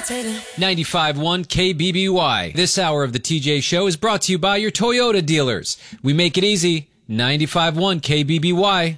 95.1 KBBY. This hour of the TJ Show is brought to you by your Toyota dealers. We make it easy. 95.1 KBBY.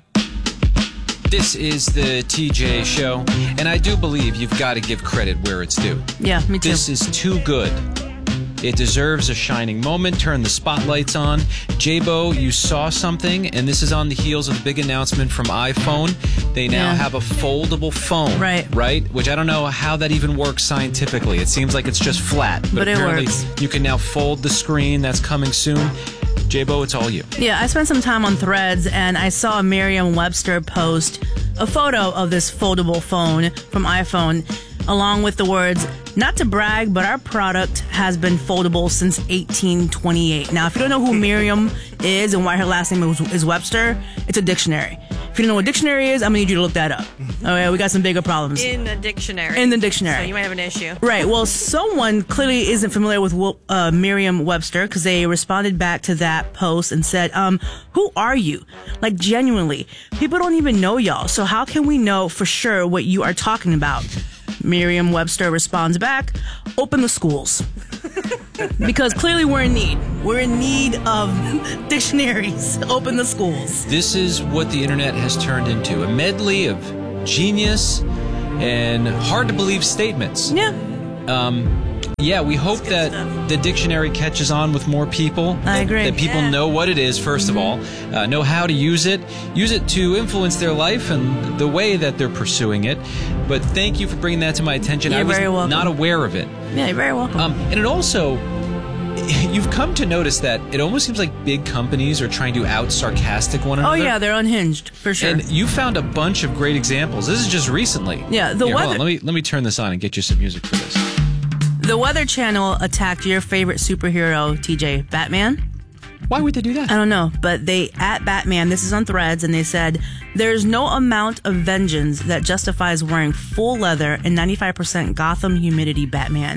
This is the TJ Show, and I do believe you've got to give credit where it's due. Yeah, me too. This is too good. It deserves a shining moment. Turn the spotlights on. J-Bo, you saw something, and this is on the heels of the big announcement from iPhone. They now have a foldable phone. Right? Which I don't know how that even works scientifically. It seems like it's just flat. But apparently it works. You can now fold the screen. That's coming soon. J-Bo, it's all you. Yeah, I spent some time on Threads, and I saw Merriam-Webster post a photo of this foldable phone from iPhone, along with the words, "Not to brag, but our product has been foldable since 1828. Now, if you don't know who Merriam is and why her last name is Webster, it's a dictionary. If you don't know what a dictionary is, I'm going to need you to look that up. Okay, we got some bigger problems. In the dictionary. In the dictionary. So you might have an issue. Right. Well, someone clearly isn't familiar with Merriam-Webster, because they responded back to that post and said, who are you? Like, genuinely. People don't even know y'all. So how can we know for sure what you are talking about? Merriam-Webster responds back, open the schools. Because clearly we're in need. We're in need of dictionaries. Open the schools. This is what the internet has turned into. A medley of genius and hard-to-believe statements. Yeah. Yeah, we hope that the dictionary catches on with more people. I agree. That people know what it is, first of all, know how to use it to influence their life and the way that they're pursuing it. But thank you for bringing that to my attention. You're very welcome. Not aware of it. Yeah, you're very welcome. And it also, you've come to notice that it almost seems like big companies are trying to out-sarcastic one another. Oh, yeah, they're unhinged, for sure. And you found a bunch of great examples. This is just recently. Yeah, Hold on, let me turn this on and get you some music for this. The Weather Channel attacked your favorite superhero, TJ, Batman. Why would they do that? I don't know, but they, at Batman, this is on Threads, and they said, there's no amount of vengeance that justifies wearing full leather and 95% Gotham humidity Batman.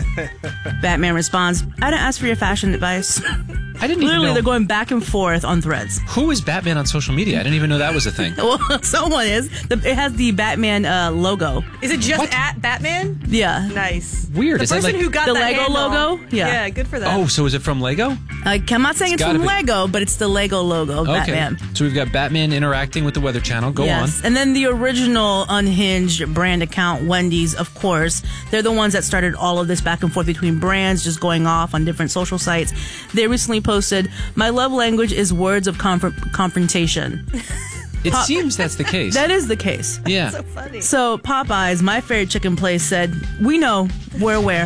Batman responds, I didn't ask for your fashion advice. I didn't even Literally, know. they're going back and forth on Threads. Who is Batman on social media? I didn't even know that was a thing. Well, someone is. It has the Batman logo. Is it just at Batman? Yeah. Nice. Weird. The Is that person like who got the that Lego handle. logo? Yeah. Yeah, good for them. Oh, so is it from Lego? I'm not saying it's gotta from be. Lego, but it's the Lego logo of Batman. So we've got Batman interacting with the Weather Channel. Go on. And then the original unhinged brand account, Wendy's, of course. They're the ones that started all of this back and forth between brands, just going off on different social sites. They recently posted, my love language is words of confrontation. It seems that's the case. That is the case. Yeah. So funny. So Popeyes, my favorite chicken place, said, we know, we're aware.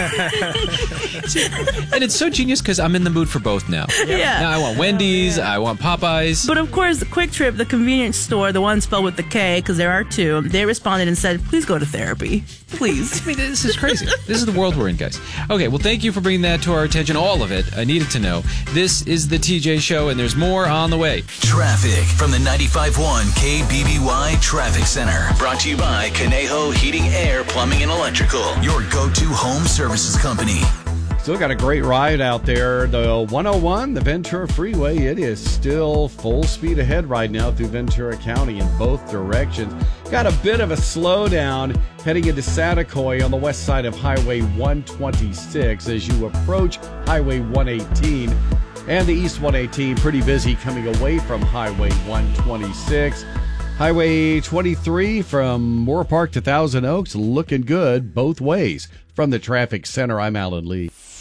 And it's so genius because I'm in the mood for both now. Yeah. Now I want Wendy's, I want Popeyes. But of course, the Quick Trip, the convenience store, the one spelled with the K, because there are two, they responded and said, please go to therapy. Please. I mean, this is crazy. This is the world we're in, guys. Okay, well, thank you for bringing that to our attention, all of it. I needed to know. This is the TJ Show, and there's more on the way. Traffic from the 95.1 KBBY Traffic Center. Brought to you by Conejo Heating, Air, Plumbing, and Electrical. Your go-to home services company. Still got a great ride out there. The 101, the Ventura Freeway, it is still full speed ahead right now through Ventura County in both directions. Got a bit of a slowdown heading into Saticoy on the west side of Highway 126 as you approach Highway 118. And the East 118, pretty busy coming away from Highway 126. Highway 23 from Moore Park to Thousand Oaks, looking good both ways. From the Traffic Center, I'm Alan Lee.